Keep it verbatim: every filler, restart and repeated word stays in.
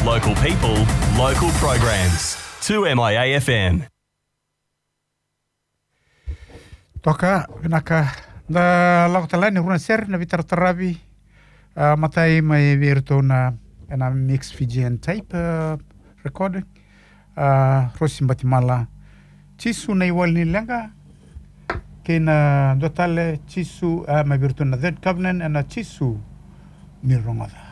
Local people, local programs. two M I A F M. Toka naka da lautala ni runa ser na vitar tarabi uh, matai mai virtu na na mix Fijian type uh, recording uh, rosi batimala chisu na iwal ni lenga kena dotale chisu uh, mai virtu na that covenant na chisu ni rongoda